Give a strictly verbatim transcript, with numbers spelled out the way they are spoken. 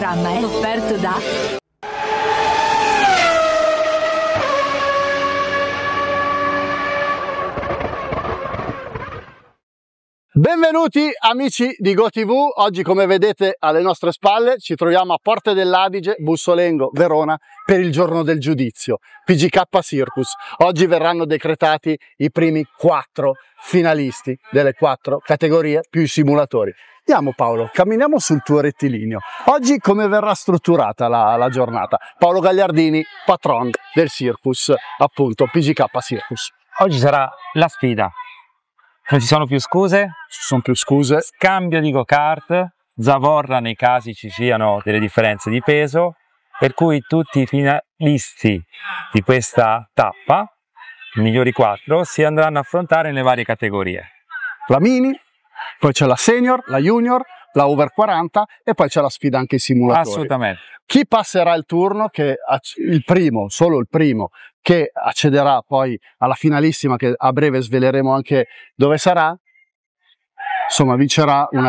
programma è offerto da Benvenuti amici di GoTV. Oggi, come vedete alle nostre spalle, ci troviamo a Porte dell'Adige, Bussolengo, Verona, per il giorno del giudizio, P G K Circus. Oggi verranno decretati i primi quattro finalisti delle quattro categorie più i simulatori. Andiamo Paolo, camminiamo sul tuo rettilineo. Oggi come verrà strutturata la, la giornata? Paolo Gagliardini, patron del Circus, appunto P G K Circus. Oggi sarà la sfida. Non ci sono più scuse, Ci sono più scuse. scambio di go-kart, zavorra nei casi ci siano delle differenze di peso, per cui tutti i finalisti di questa tappa, i migliori quattro, si andranno a affrontare nelle varie categorie. La mini, poi c'è la senior, la junior, la over quaranta e poi c'è la sfida anche ai simulatori. Assolutamente. Chi passerà il turno, che il primo, solo il primo, che accederà poi alla finalissima, che a breve sveleremo anche dove sarà, insomma vincerà una